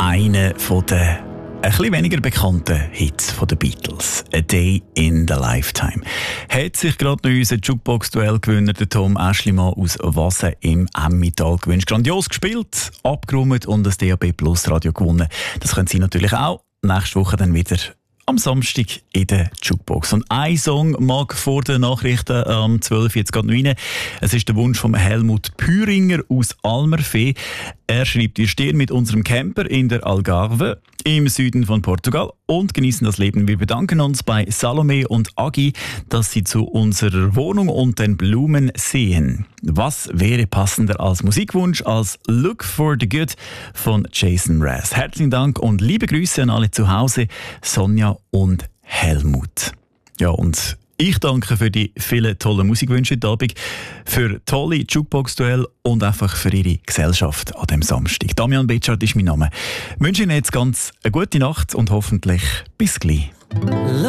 einer der ein bisschen weniger bekannten Hits von den Beatles. «A Day in the Lifetime». Hat sich gerade noch unser Jukebox-Duell-Gewinner, der Tom Aeschlimann aus Wasen im Emmental gewünscht. Grandios gespielt, abgeräumt und das DAB Plus Radio gewonnen. Das können Sie natürlich auch nächste Woche dann wieder am Samstag in der Jukebox. Und ein Song mag vor den Nachrichten am 12 jetzt gerade noch rein. Es ist der Wunsch von Helmut Püringer aus Almerfee. Er schreibt: Wir stehen mit unserem Camper in der Algarve im Süden von Portugal und genießen das Leben. Wir bedanken uns bei Salome und Agi, dass sie zu unserer Wohnung und den Blumen sehen. Was wäre passender als Musikwunsch als Look for the Good von Jason Mraz? Herzlichen Dank und liebe Grüße an alle zu Hause, Sonja und Helmut. Ja, und ich danke für die vielen tollen Musikwünsche heute Abend, für tolle Jukebox-Duell und einfach für Ihre Gesellschaft an diesem Samstag. Damian Betschart ist mein Name. Ich wünsche Ihnen jetzt ganz eine gute Nacht und hoffentlich bis gleich.